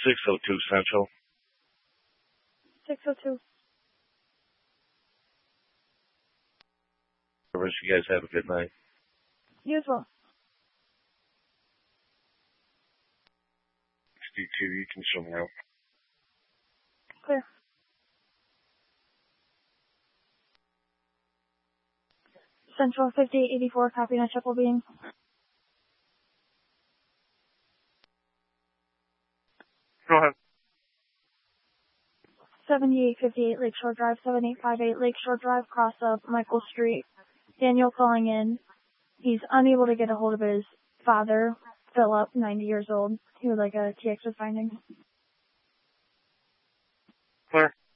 602 Central. 602. You guys have a good night. You as well. 62, you can show me out. Clear. Central 5884, copy and check will be in. Go ahead. 7858 Lakeshore Drive, 7858 Lakeshore Drive, cross up Michael Street. Daniel calling in. He's unable to get a hold of his father, Philip, 90 years old. He would like a TX with findings. Clear.